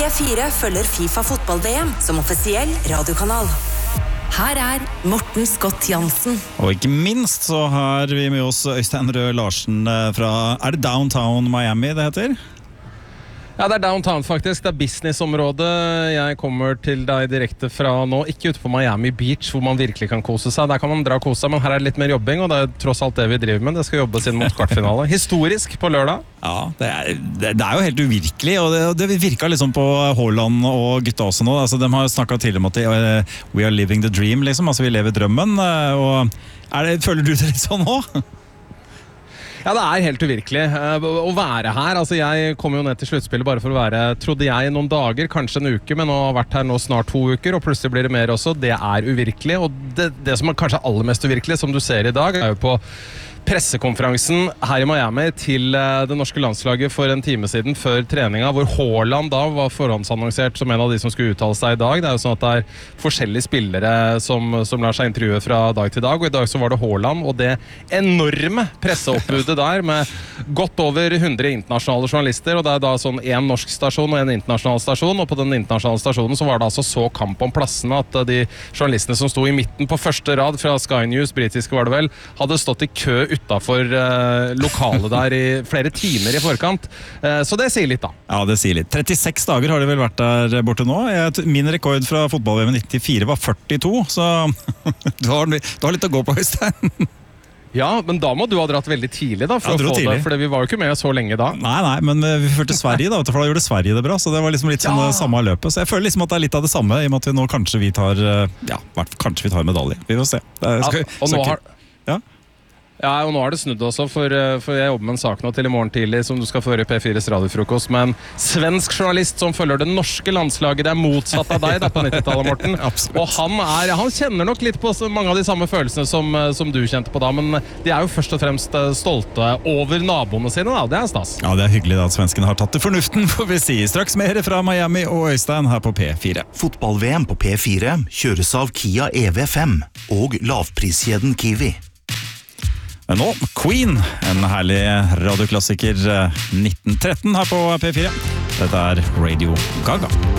P4 følger FIFA fotball-VM som offisiell radiokanal. Her Morten Scott Jansen. Og ikke minst så har vi med oss Øystein Røe Larsen fra, det Downtown Miami det heter? Ja, det downtown faktisk. Det businessområdet. Jeg kommer til deg direkte fra nå. Ikke ute på Miami Beach, hvor man virkelig kan kose seg. Der kan man dra og kose seg, men her det litt mer jobbing, og det tross alt det vi driver med. Det skal jobbes inn mot kvartfinale. Historisk på lørdag. Ja, det jo helt uvirkelig, og det virket liksom på Haaland og gutta også nå. Altså, de har snakket tidligere om at we are living the dream, liksom. Altså, vi lever drømmen. Og føler du det litt sånn nå? Ja, det helt uvirkelig å være her. Altså, jeg kom jo ned til sluttspillet bare for å være, trodde jeg, noen dager, kanskje en uke, men nå har vært her nå snart 2 uker, og plutselig blir det mer også. Det uvirkelig, og det som kanskje aller mest uvirkelig, som du ser i dag, jo på pressekonferansen her i Miami til det norske landslaget for en time siden før treninga, hvor Haaland da var forhåndsannonsert som en av de som skulle uttale seg i dag. Det jo sånn at det forskjellige spillere som lar seg intervjue fra dag til dag, og i dag så var det Haaland, og det enorme presseoppbudet der med godt over 100 internasjonale journalister, og det da sånn en norsk stasjon og en internasjonal stasjon, og på den internasjonale stasjonen så var det altså så kamp om plassene at de journalistene som sto i midten på første rad fra Sky News, britiske var det vel, hadde stått i kø utenfor lokalet der i flere timer i forkant. Så det sier litt da. Ja, det sier litt. 36 dager har de vel vært der borte nå. Min rekord fra fotball-VM 94 var 42, så du har litt å gå på, Øystein. Ja, men da må du ha dratt veldig tidlig da, for å få det, for vi var jo ikke med så lenge da. Nei, men vi førte Sverige da, for da gjorde Sverige det bra, så det var liksom litt sånn samme løpet. Så jeg føler liksom at det litt av det samme, i og med at vi nå kanskje vi tar medalje. Vi får se. Ja, og nå har det snudd også, for jeg jobber med en sak nå til i morgen tidlig som du skal få høre i P4s radiofrokost, med en svensk journalist som følger det norske landslaget. Det motsatt av deg da på 90-tallet, Morten. Og han kjenner nok litt på mange av de samme følelsene som du kjente på da, men de jo først og fremst stolte over naboene sine da, det stas. Ja, det hyggelig da at svenskene har tatt til fornuften, får vi si. Straks mer fra Miami og Øystein her på P4. Fotball-VM på P4 kjøres av Kia EV5 og lavpriskjeden Kiwi. Men nå, Queen, en herlig radioklassiker 1913 her på P4. Dette Radio Gaga.